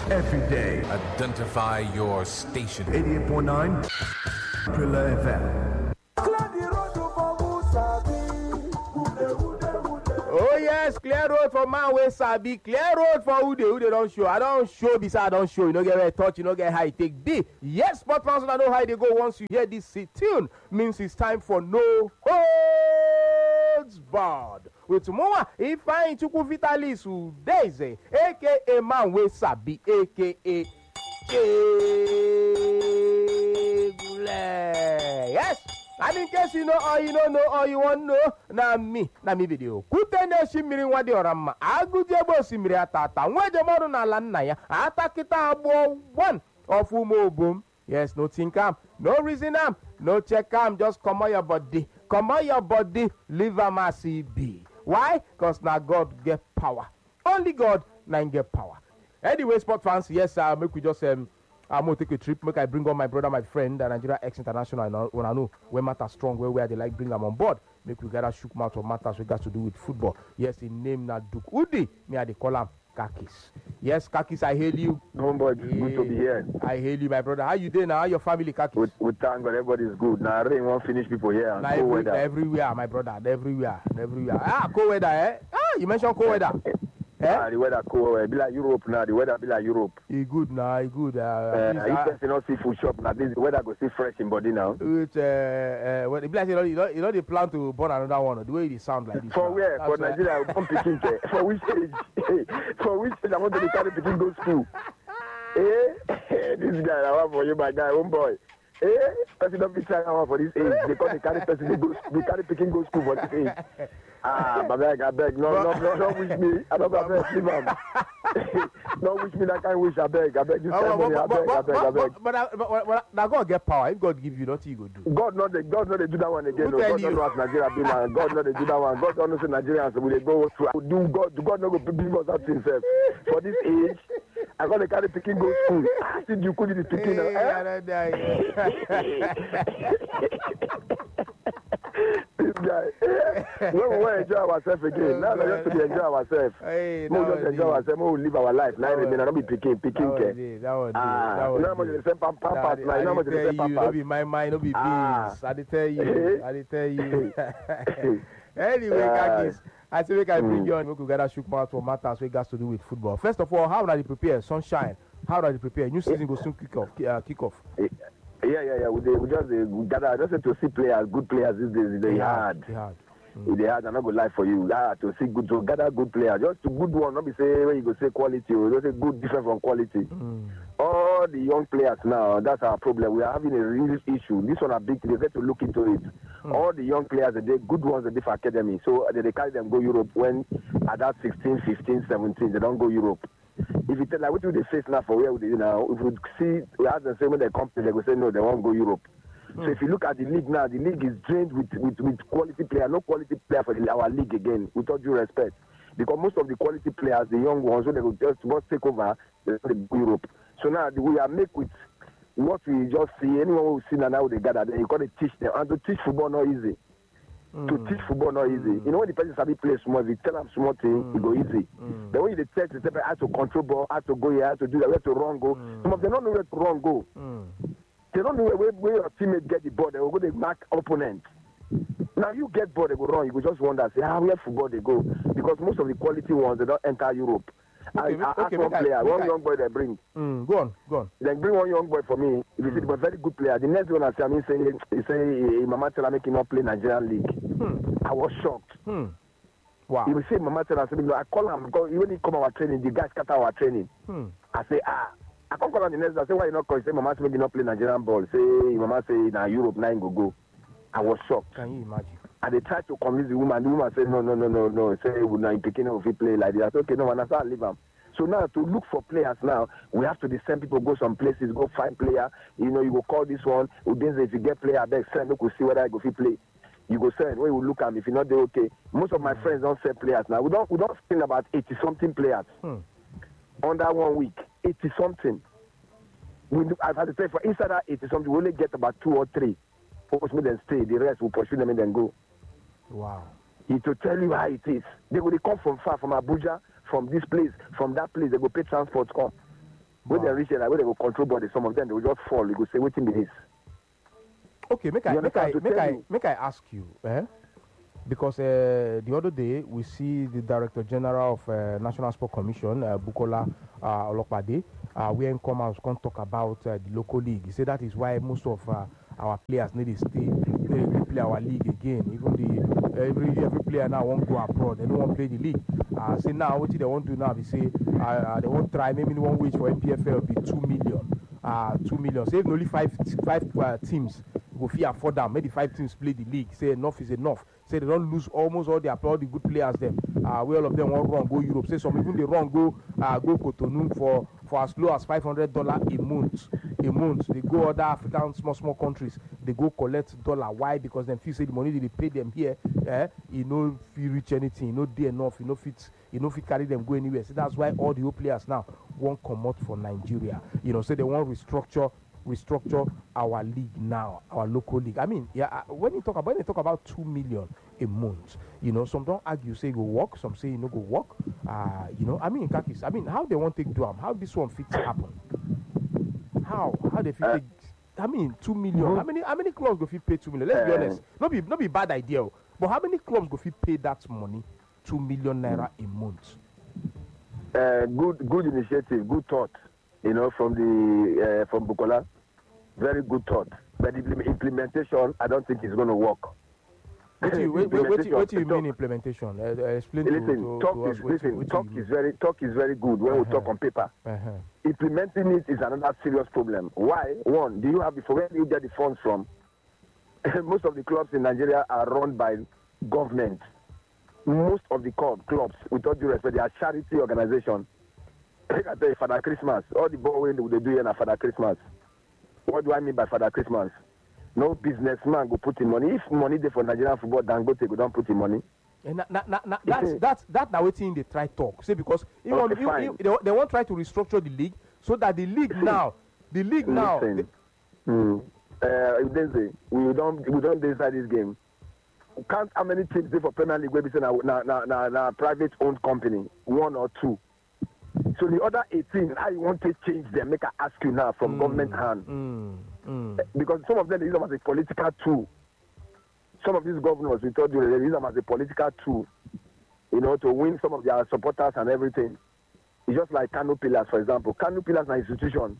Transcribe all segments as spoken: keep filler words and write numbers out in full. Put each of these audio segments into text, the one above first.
every day. Identify your station. eighty-eight point nine Pillar F M. Oh yes, clear road for man wey sabi, clear road for who they who they don't show. I don't show beside I don't show. You don't get where touch, you don't get how it take B. Yes, but fans don't know how they go once you hear this tune. Means it's time for no holds barred. With more, if I ain't Chukwu Vitalis who days, aka man wey sabi, aka yes. And in case you know or you don't know or you want to know, na me, na me video. Kutene shimiri wadi orama. Agudebo simiri atata. Mweje moru na lanna ya. Atakita abo one of umo boom. Yes, no think am, no reason am, no check am. Just come on your body, come on your body. Leave am as he be. Why? Cause now God get power. Only God na get power. Anyway, sport fans, yes, uh, make we just um. I'm going to take a trip, make I bring on my brother, my friend, the Nigeria X International, when I know where matters strong, where, where they like bring them on board. Make we gather shook mouth of matters we got to do with football. Yes, in name na Duke Udi, me I they call him Kakis. Yes, Kakis, I hail you. Homeboy, it's good to be here. I hail you, my brother. How you doing now? How your family, Kakis? With, with thank God, everybody's good. Now, rain won't finish people here. Now, every, everywhere, my brother, everywhere, everywhere. Ah, cold weather, eh? Ah, you mentioned cold weather. Eh? Ah, the weather cool. Uh, be like Europe now. The weather be like Europe. He good now. He good. Uh, uh, if uh, person not see food shop now, this weather go see fresh in body now. It uh, uh, well, it be like you know, you know, you know they plan to burn another one. The way it sound like this. For now. where? That's For Nigeria, I want picking. For which age? For which age I want to be carry picking go school? Eh? This guy, I want for you, my guy, homeboy. Eh? Person don't be trying for this age. They call the carry person they go, they carry picking go school for this age. Ah, I beg, I beg, no, no, no, don't wish me. I don't beg, leave him. Don't wish me that kind of wish. I beg, I beg. You tell me, I beg, I beg, I beg. But but now God get power. If God give you, nothing you go do. God not, God not they do that one again. No, God don't know what Nigeria be now. God not they do that one. God don't know say Nigerians will they go through. Do God, do God not go bring us out himself for this age? I got to carry picking go school. I see you couldn't be picking. This guy. When we want to enjoy ourselves again, now we just to enjoy ourselves. Hey, we just enjoy ourselves. We live our life. Now we not be picking, picking. That was ah, you know how much the same pampas now. You know how much the same pampas. No be my mind, no be beans. I did tell you. I did tell you. Anyway, Kakis, I say we can bring you on. We could gather shook mouth for matters we got to do with football. First of all, how do you prepare? Sunshine. How do you prepare? New season will soon kick off. Uh, kick off. Yeah, yeah, yeah. We, they, we just uh, we gather just to see players, good players these days. They hard. They hard. Mm. They hard. I'm not gonna lie for you. Ah, to see good, to gather good players. Just to good one. Not be say when you go say quality. Or just say good different from quality. Mm. All the young players now. That's our problem. We are having a real issue. This one a big. They get to look into it. Mm. All the young players, they good ones, they for academy. So they, they carry them go Europe when at that sixteen, fifteen, seventeen, they don't go Europe. If you tell like what do they face now for where they now, if we see we ask them say when they come, they will say no, they won't go Europe. Mm. So if you look at the league now, the league is drained with with, with quality player, no quality player for the, our league again. With all due respect, because most of the quality players, the young ones, when they will just must take over, they go Europe. So now we are make with what we just see. Anyone who see now, now they gather, then you got to teach them, and to teach football not easy. Mm. To teach football not easy. Mm. You know when the person sabi play small, if you tell them small thing, mm. it go easy. Mm. Then when you tell them how to control ball, how to go here, how to do that, where to run go. Mm. Some of them don't know where to run go. Mm. They don't know where, where your teammate get the ball. They will go to mark opponent. Now you get ball, they go wrong. You go just wonder, say, how ah, where football they go? Because most of the quality ones they don't enter Europe. Okay, I, I okay, ask one player, I, one I, young boy they bring. Mm, go on, go on. Then bring one young boy for me. If you mm. see the very good player, the next one I see, I mean, say, he say, Mama Tela make him not play Nigerian league. Hmm. I was shocked. Hmm. Wow. He will say, Mama Tela, I call him because when he come our training, the guys scatter our training. Hmm. I say, ah, I come call him the next day. I say, why you not call? He say, Mama Tela make him not play Nigerian ball. Say, Mama say, now Europe nine go go. I was shocked. Can you imagine? And they tried to convince the woman. The woman said, no, no, no, no, no. Say, we're not picking up if he play like that. I said, okay, no, and I said, leave him. So now to look for players now, we have to send people go some places, go find player. You know, you go call this one. If you get player, then send. Look, we see whether I go fit play. You go send. When you look at them, if you're not there, okay. Most of my mm. friends don't send players now. We don't. We don't spend about eighty something players hmm. under one week. Eighty something. We I've had to say for inside that eighty something, we only get about two or three. Focus me then stay. The rest will pursue them and then go. Wow. He to tell you how it is. They will come from far, from Abuja. From this place, from that place, they go pay transport come. When Wow. they reach there, when they will control body, some of them they will just fall. You go say, "Waiting this." Okay, make I You make I understand? To make tell I you. make I ask you, eh? Because uh, the other day we see the Director General of uh, National Sport Commission, uh, Bukola uh, Olopade, uh, where he come out come talk about uh, the local league. He said that is why most of uh, our players need to stay, need to play our league again. Even the every every player now won't go abroad. They don't want to play the league. Uh, say now what they want to do now? They say uh, uh, they won't try. Maybe one wage for M P F L be two million. Uh, two million. Say if only five five uh, teams go fit afford them. Maybe five teams play the league. Say enough is enough. Say they don't lose almost all their all the good players them. Uh, where all of them want run go Europe. Say some even they run go uh, go Cotonou for for as low as five hundred dollar a month. A month they go other African small small countries. They go collect dollar. Why? Because them feel say the money they pay them here, eh, you know, feel reach anything. You know, they enough. You know, fit you know fit carry them go anywhere. So that's why all the old players now won't come out for Nigeria. You know, so they want restructure. restructure our league now, our local league. I mean, yeah, uh, when you talk about when they talk about two million a month, you know, some don't argue say go work, some say you know go work. Uh, you know, I mean, Kakis, I mean, how they want to take do am, how this one fits happen? How how they fit Uh, take? I mean, two million. How many how many clubs go fit pay two million? Let's be Uh, honest. Not be not be bad idea, oh, but how many clubs go fit pay that money, two million naira a month? Uh, good, good initiative, good thought. You know, from the uh, from Bukola, very good thought. But the implement- implementation, I don't think is going to work. What do you, what, what, what, do you- what do you Talk- mean implementation? Uh, uh, explain to, Listen, to, talk to is us what, listen. you- what talk you is very talk is very good when we Uh-huh. talk on paper. uh-huh. Implementing it is another serious problem. Why? One, do you have the where do you get the funds from? Most of the clubs in Nigeria are run by government. Most of the club, clubs, with all due respect, they are charity organizations. I tell you, Father Christmas, all the borrowing they do here na Father Christmas. What do I mean by Father Christmas? No businessman go put in money. If money there for Nigerian football, Dangote go don't put in money. And na, na, na, na, that's that's that now waiting they try talk. Say because you Okay, want, you, fine. you, they, they want try to restructure the league so that the league now, the league now. Listen, hmm. uh, if they say we don't we don't decide this game. Count how many teams they for Premier League where we say na na na na, na private owned company, one or two. So the other eighteen, how you want to change them? Make I ask you now from Mm, government hand. Mm, mm. Because some of them they use them as a political tool. Some of these governors, we told you, they use them as a political tool, you know, to win some of their supporters and everything. It's just like Kano Pillars, for example. Kano Pillars na institution.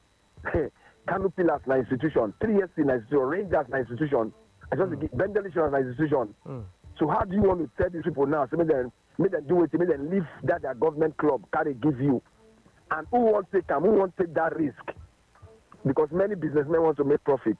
Kano Pillars na institution. three S C na institution. Rangers na institution. I just mm. Bendelisha na institution. Mm. So how do you want to tell these people now? So make them, make them do it, make them leave that their government club carry give you. And who won't take them? Who won't take that risk? Because many businessmen want to make profit.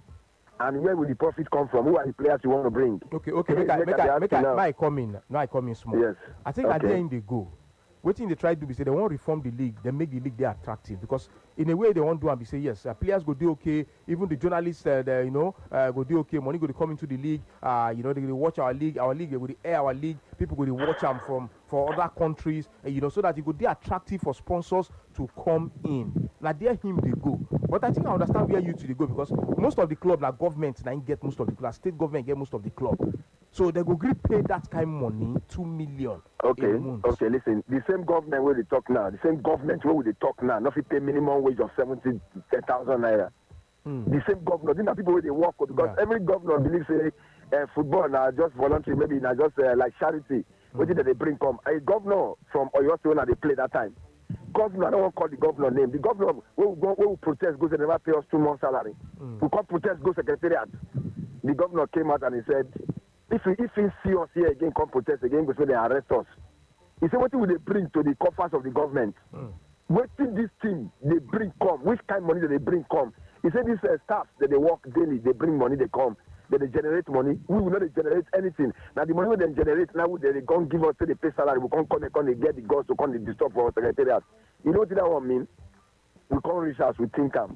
And where will the profit come from? Who are the players you want to bring? Okay, okay, make I make I make I make I come in. Now I come in small. Yes. I think at the Okay. end they go. What thing they try to do is say they want to reform the league, they make the league they attractive because in a way they want to do and be say yes, uh, players go do okay, even the journalists, uh, they, you know, uh, go do okay, money go to come into the league, uh, you know, they go to watch our league, our league, they go to air our league, people go to watch them from for other countries, uh, you know, so that it could be attractive for sponsors to come in. Now there him they go, but I think I understand where you two they go because most of the club, like government, now get most of the club, state government get most of the club. So they go agree pay that kind of money, two million. Okay, a month. okay, listen. The same government where they talk now, the same government where they talk now, not if pay minimum wage of seventy thousand naira. Mm. The same governor, these are people where they work with, because Yeah. every governor believes say uh, football now just voluntary, maybe now just uh, like charity. Mm. What did they bring come? A governor from Oyo State when they play that time. Governor, I don't want to call the governor name. The governor where we go, where we protest, goes and never pay us two months salary. Mm. We can't protest, go secretariat. The governor came out and he said, if he, if he see us here again, come protest again, go say they arrest us. He said, what will they bring to the coffers of the government? Mm. What did this team they bring come? Which kind of money do they bring come? He said, these uh, staff that they work daily, they bring money, they come, that they generate money. We will not generate anything. Now the money they generate now, they they can't give us to the pay salary. We can't come, they can't get the girls to come, they disturb our secretariat. You know what that one mean? We can't reach us, we think um.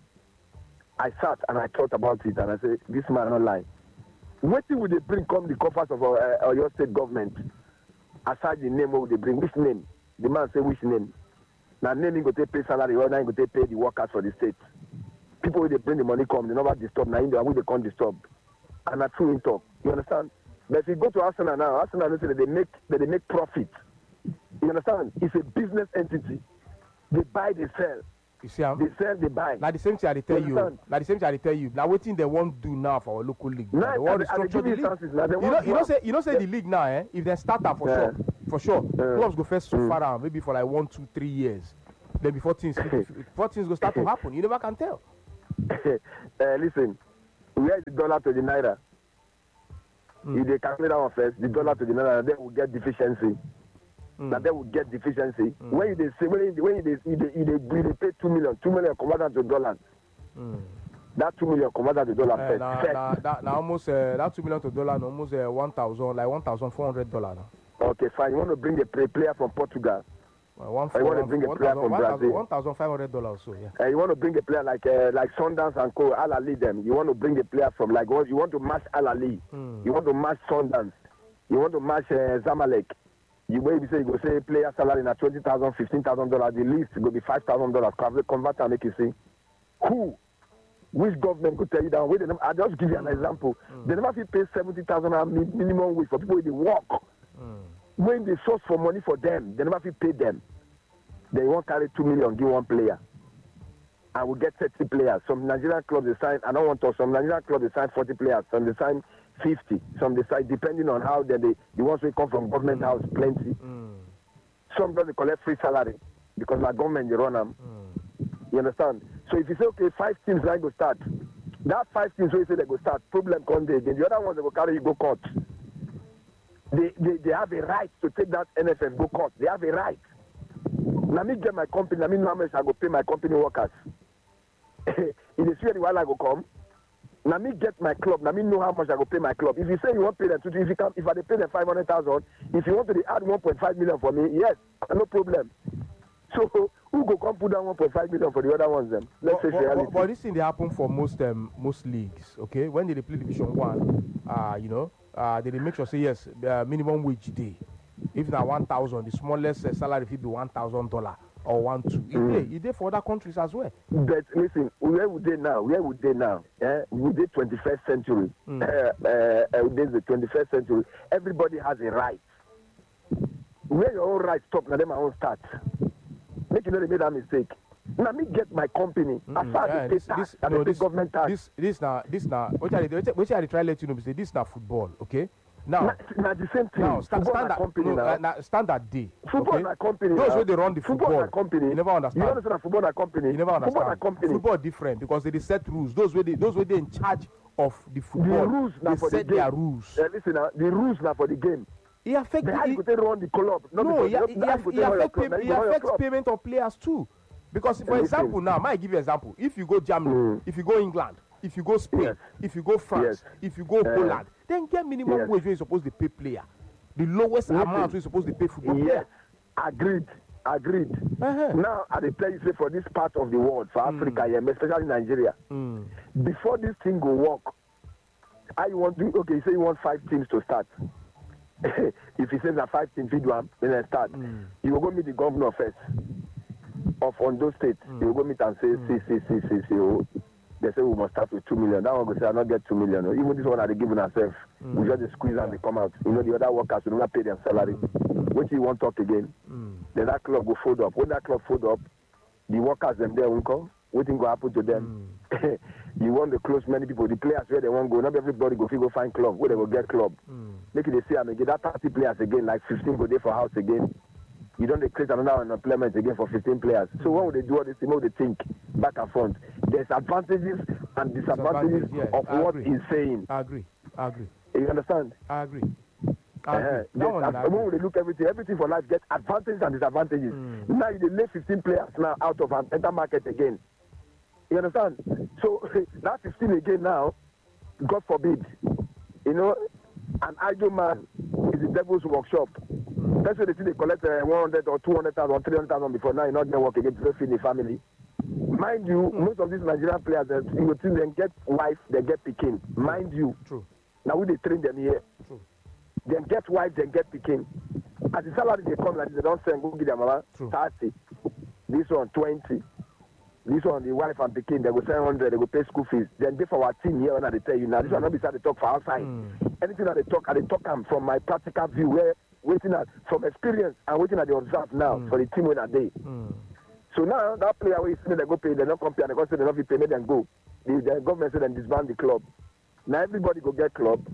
I sat and I thought about it and I said, this man not lie. What will they bring come the coffers of our, uh, your state government? Aside the name, what will they bring? Which name? The man say which name? Now name go take pay salary, or now go take pay the workers for the state. People when they bring the money come, they never disturb. Now in the way they can't disturb. And that's true in talk. You understand? But if you go to Arsenal now, Arsenal they say that they make that they make profit. You understand? It's a business entity. They buy, they sell. You see, um, they sell, they buy. now the same thing I dey tell you. understand? Now the same thing I dey tell you. Now wetin they won't do now for our local league. Now, They want and- to and they structure give the you league. chances now. They You want know, to you know, have- say you know, say the league now, eh? If they start that for Yeah. sure, for sure, Yeah. clubs go first so Mm. far down, maybe for like one, two, three years. Then before things, before things go start to happen, you never can tell. uh, listen, where is the dollar to the naira? Mm. If they calculate that one first, the dollar to the naira, then we get deficiency. Mm. That then we get deficiency. Mm. When you they say when you when you they you they, you they, you they pay two million, two million convert that to dollars. Mm. That two million convert that to dollars Uh, first. now, first. now, that, now almost uh, that two million to dollar, now almost uh, one thousand, like one thousand four hundred dollar now. Okay, fine. You want to bring a play, player from Portugal. Uh, one I wanna bring a player from Brazil. one thousand five hundred dollars or so, yeah. Uh, you want to bring a player like uh, like Sundance and Co. Al Ali them. You want to bring a player from like what you want to match Al Ali. Mm. You want to match Sundance. You want to match uh, Zamalek. You wait, you say you go say player salary na twenty thousand, fifteen thousand dollars. The least go be five thousand dollars. Convert and make you see who, which government could tell you that? Wait, they never, I just give you an example. Mm. They never fit pay seventy thousand minimum wage for people who they work. Mm. When they source for money for them, they never fit pay them. They won't carry two million, give one player. And we get thirty players. Some Nigerian clubs they sign, I don't want to, some Nigerian clubs they sign forty players, some they sign fifty, some they sign, depending on how they, they the ones who come from government Mm. house, plenty. Mm. Some don't they collect free salary because like government they run them. Mm. You understand? So if you say, okay, five teams like go start, that five teams where you say they go start, problem come there. Then the other ones they go carry you go court. They, they, they have a right to take that N F F go court. They have a right. Now me get my company, now me know how much I go pay my company workers. If they see any while I go come, now me get my club, now me know how much I go pay my club. If you say you want to pay them, to, if you can, if I dey pay them five hundred thousand, if you want to dey add one point five million for me, yes, no problem. So who go come put down one point five million for the other ones then? Let's But, say but, reality. but, but this thing they happen for most um, most leagues, okay? When they dey play Division One, uh, you know, uh, they dey make sure say yes, uh, minimum wage day. If na one thousand, the smallest uh, salary fit be one thousand dollar or one two. E Mm. dey, e dey for other countries as well. But listen, where would they now? Where would they now? Eh? We did twenty-first century. Mm. Uh, uh, uh, this is the twenty-first century. Everybody has a right. Where your own right stop, now then my own start. Make you know they made that mistake. Now me get my company. As far as they pay tax, and no, they pay this, government tax. this, this now, this now. What I dey what I dey try let you know be say this now football, okay? Now, Now, now the same thing. now sta- Football na standard, company no, now. uh, na standard day. Football okay? na company Those now. wey dey run the Football football, na company. you never understand. You understand that football na company. You never understand. Football na company. Football different because they dey set rules. Those way they those way they in charge of the football. The rules now they for the set game. their rules. Uh, listen, now, the rules now for the game. It affect The how you it, go take run the club. Not no, because, it, not, how you go it, take run your affect club, pay, now it you go run your affects club. payment of players too. Because for Listen. example now, might give you example. If you go Germany, Mm. if you go England, if you go Spain, Yes. if you go France, Yes. if you go Uh, Poland, then get minimum yes. wage where you're supposed to pay player. The lowest Listen. amount you're supposed to pay football Yes, player. agreed, agreed. Uh-huh. Now, I dey tell you, say for this part of the world, for Mm. Africa, yeah, especially Nigeria, Mm. before this thing go work, how you want to? Okay, you say you want five teams to start. If you say that five teams, you do am, then I start. Mm. You will go meet the governor first of Ondo State. Mm. You will go meet and say, see, see, see, see, see. Oh, they say we must start with two million. That one go say I not get two million. Oh. Even this one are they giving ourselves. Mm. We just dey squeeze and they come out. You know the other workers will not pay their salary. What you want talk again? Mm. Then that club will fold up. When that club fold up, the workers them there won't come. What thing go happen to them? Mm. You want to close many people. The players where they want go. Not everybody go fit go find club. Where they go get club. Mm. Make it they say I'm again. That thirty players again, like fifteen go there for house again. You don't create another unemployment again for fifteen players. So when would they do all this thing? What would they think back and front? There's advantages and disadvantages Disadvantages, yeah, of I what agree. he's saying. I agree. I agree. You understand? I agree. I Uh-huh. agree. That There's one, ad- I when agree. would they look everything? Everything for life gets advantages and disadvantages. Mm. Now you dey lay fifteen players now out of an enter market again. You understand? So that fifteen again now, God forbid, you know, an idle man is the devil's workshop. That's why they see they collect uh, one hundred or two hundred thousand or three hundred thousand before now, you not get work again to feed the family. Mind you, Mm. most of these Nigerian players, uh, you will see them get wife, they get picking. Mind you, True. now we they train them here. True. Then get wife, then get picking. As the salary they come like this, they don't send go give their mama True. thirty. This one twenty. This one the wife and picking, they go send hundred, they go pay school fees. Then they for our team here when they tell you now. This one not beside the talk for outside. Mm. Anything that they talk, I they talk them from my practical view, where waiting at from experience and waiting at the observe now Mm. for the team when I day. Mm. So now that player where you see they go pay, they not come pay, and they go say they not fit pay, make them go. The, the government say them disband the club. Now everybody go get club.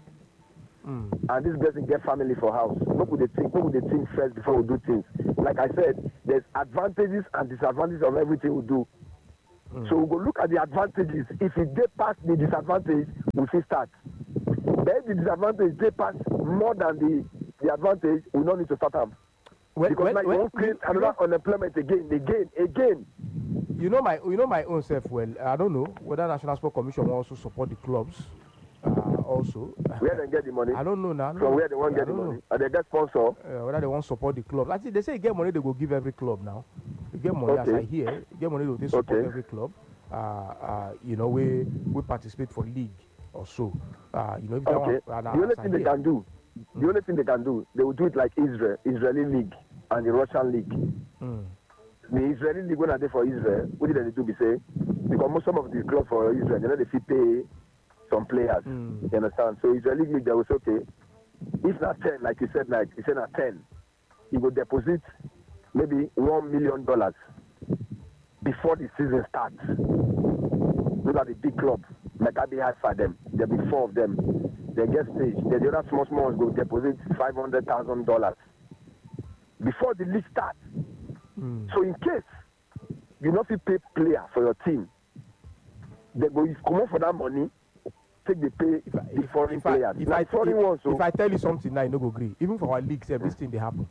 Mm. And this person get family for house. What would they think? What would they think first before we do things? Like I said, there's advantages and disadvantages of everything we do. Mm. So we go look at the advantages. If it they pass the disadvantage, we still start. Then the disadvantage they pass more than the, the advantage, we don't need to start them. When, because when, now you when, won't create another know, unemployment again, again, again. You know my, you know my own self well. I don't know whether National Sport Commission will also support the clubs. Uh, also, where they get the money? I don't know now. From where they want to get the money? Know. Are they get sponsor? Uh, whether they want to support the club? Actually, they say you get money, they go give every club now. You get money, okay. As I hear, you get money, they support okay. every club. Uh, uh, you know, we we participate for league or so. Uh, you know, if okay. Want, uh, the only thing they can do, the mm. only thing they can do, they will do it like Israel, Israeli league and the Russian league. Mm. The Israeli league when are there for Israel, what did they do? Be say because most some of the clubs for Israel, you know, they pay some players. Mm. You understand? So Israeli league, they will say, okay, if not ten, like you said, like you said, not ten, you will deposit maybe one million dollars before the season starts. Look at the big club, Maccabi Haifa them. There will be four of them. They get stage. Then the other small small ones go deposit five hundred thousand dollars before the league starts. Mm. So in case you not pay player for your team, they go come on for that money. Take the pay if I, the foreign if players. I, if, I, foreign if, ones, so. If I tell you something now, you no go agree. Even for our leagues, mm. this thing they happen.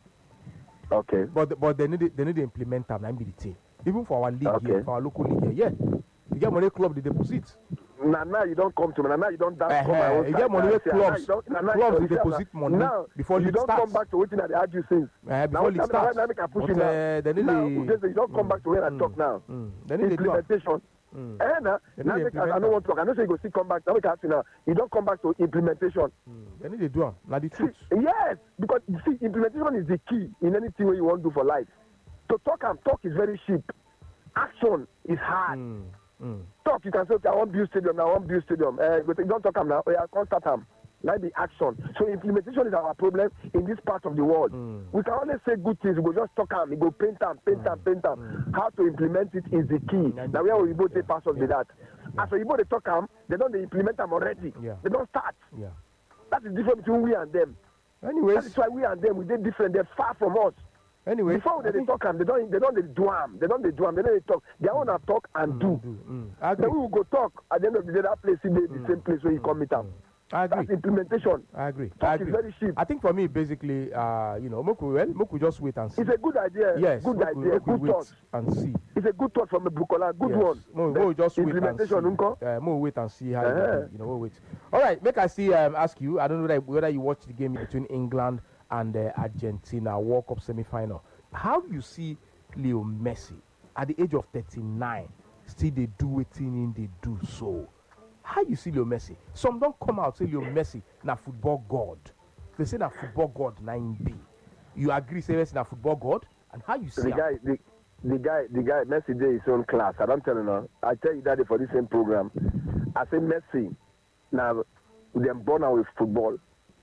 Okay. But but they need they need to implement them. That be the thing. Even for our league okay. here, for our local league here, yeah. You get money club the deposit. Now, now you don't come to me. Now you don't dance uh, for my own You get money with clubs. Clubs they deposit money now, before you league don't starts. come back to waiting at the argue since. Uh, before league starts. Now, now, push but, now. Uh, they need now, the, you don't come mm, back to where I talk now. Mm, they need implementation. Mm. And uh, now make, I, I don't want to talk. I know say you go still come back. Now we can ask you now. You don't come back to implementation. Mm. They need to do it. Now the truth. See, yes, because you see, implementation is the key in anything where you want to do for life. To talk and talk is very cheap. Action is hard. Mm. Mm. Talk, you can say, okay, I want build stadium. Now I want build stadium. Uh, but you don't talk them now. Oh, yeah, I can't start them. Now the action. So implementation is our problem in this part of the world. Mm. We can only say good things. We go just talk them. We go paint them, paint them, mm. paint them. Mm. How to implement it is the key. Mm. Now we are both yeah. pass on yeah. that. Yeah. As you both talk them, they don't they implement them already. Yeah. They don't start. Yeah. That is different between we and them. Anyways, that is why we and them we did different. They're far from us. Anyway, before they, they talk them, they don't they don't they do them. They don't they do them. They don't they talk. They want to talk and mm, do. do. Mm. Then we will go talk. At the end of the day, that place is the mm. same place where you come meet them. I agree. That's implementation. I agree. Talk I agree. is very cheap. I think for me, basically, uh, you know, Moku, well, Moku just wait and see. It's a good idea. Yes. Good Moku, idea. Moku good thought. And see. It's a good thought from the Bukola. Good yes. one. No, we'll just wait and see. Uh, we'll wait and see how uh-huh. you, you know. We'll wait. All right. Make I see. Um, ask you. I don't know whether, whether you watched the game between England and uh, Argentina World Cup semi-final. How do you see Leo Messi at the age of thirty-nine? Still, they do waiting in they do so. How you see Leo Messi? Some don't come out say Leo Messi na football god. They say na football god nine B. You agree say Messi na football god? And how you see the guy the, the guy the guy Messi did his own class. I don't tell you now. I tell you that for the same program. I say Messi now them born out with football.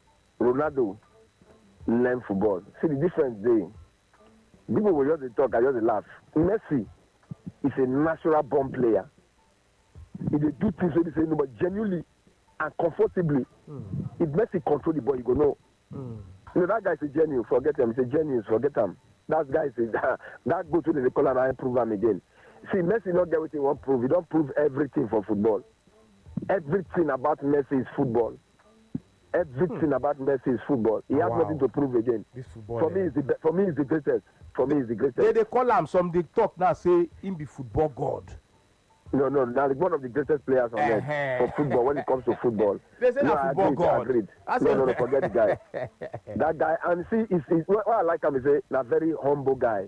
Ronaldo learn football. See the difference there. People will just talk, I just laugh. Messi is a natural born player. He dey do things wey they say no, but genuinely and comfortably. Mm. If Messi control the ball, you go know. Mm. You know that guy is a genius. Forget him. He's a genius. Forget him. That guy is a, that go to the call and I prove him again. See, Messi not get what he want prove. He don't prove everything for football. Everything about Messi is football. Everything hmm. about Messi is football. He oh, has wow. nothing to prove again. This football, for me, is the for me is the greatest. For me, is the greatest. They, they call him some. They talk now say him be football god. No, no, now he's one of the greatest players on earth uh-huh. for football when it comes to football. They say no, that football agreed, god. Agreed. No, no, no, forget the guy. That guy, and see, is is what I like him is a, a very humble guy.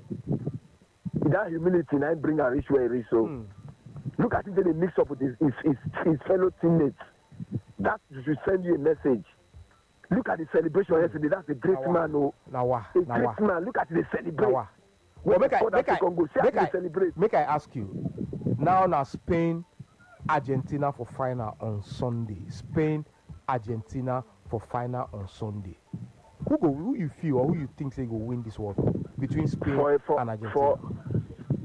That humility, now bring a rich where he reach. So hmm. look at it, they mix up with his his, his his fellow teammates. That should send you a message. Look at the celebration mm. yesterday. That's a great Nawa. man, oh. Nawa. A Nawa. great man. Look at the celebrate. Well, make I, make, I, Congo. make, I, celebrate. make I ask you. Now, now Spain, Argentina for final on Sunday. Spain, Argentina for final on Sunday. Who go? Who you feel or who you think they go win this World Cup between Spain for, for, and Argentina? For,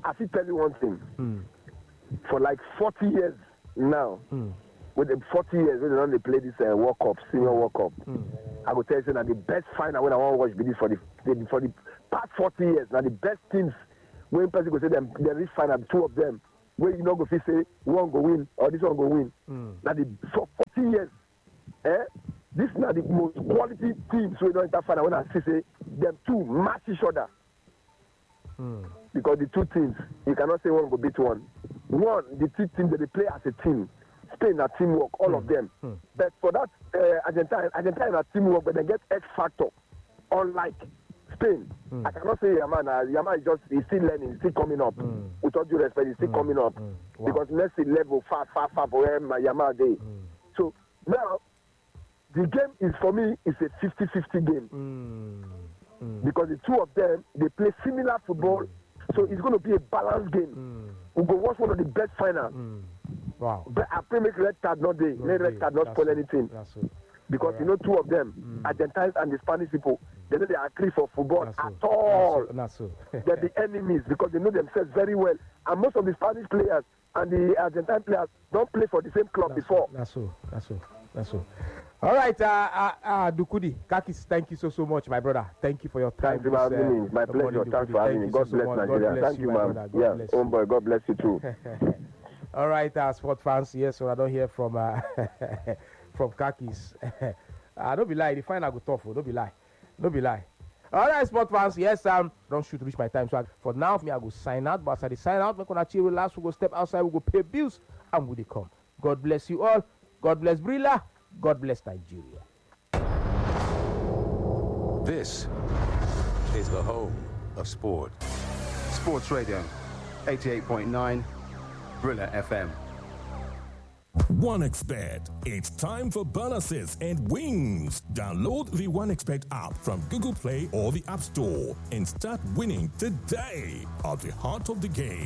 I should tell you one thing. Mm. For like forty years now, Mm. with the forty years when they don't they play this uh, World Cup, Senior World Cup, Mm. I will tell you that the best final when I want to watch be this for the, the for the past forty years. Now the best teams when person go say them they reach final, two of them where you know go fit say one go win or this one go win. Mm. Now the for forty years, eh? This now the most quality teams we don't enter final when I see say them two match each other. Mm. Because the two teams, you cannot say one go beat one. One, the two teams that they play as a team. Spain are teamwork, all Mm. of them. Mm. But for that, uh, Argentina, Argentina are teamwork, but they get X factor. Unlike Spain, Mm. I cannot say Yaman. Uh, Yaman is just he's still learning, he's still coming up. Mm. With all due respect, he's still Mm. coming up Mm. Wow. because Messi level far, far, far for where my Yaman day. Mm. So now, the game is for me is a fifty-fifty game. Mm. Mm. Because the two of them they play similar football, mm. so it's going to be a balanced game. Mm. We go watch one of the best finals. Mm. Wow. But I pray make red card not day, No let red day. card not That's spoil it. anything. That's it. Because Alright. you know two of them, Mm. Argentines and the Spanish people, they know they agree for football That's at it. all. That's so. They're the enemies because they know themselves very well. And most of the Spanish players and the Argentine players don't play for the same club That's before. That's so. That's so. That's so. All right, uh, uh, uh, Dukudi, Kakis, thank you so, so much, my brother. Thank you for your time. Thank you for this, having uh, me. My the pleasure. morning, Thanks Dukudi. for having Thank me. you God so, so bless much. Nigeria. God bless Thank you, my man. brother. God Yeah, bless oh you. boy, God bless you too. All right, uh, sport fans, yes, so I don't hear from uh, from Kakis. uh, don't be lie, the final go tough, oh, don't be lie. Don't be lie. All right, sport fans, yes, um, don't shoot to reach my time. So I, for now, me, I go sign out, but as I dey sign out, make una chill, relax, we go step outside, we go pay bills, and we dey come. God bless you all. God bless Brilla. God bless Nigeria. This is the home of sport. Sports Radio, eighty-eight point nine, Brilla F M. OneXBet. It's time for bonuses and wins. Download the OneXBet app from Google Play or the App Store and start winning today at the heart of the game.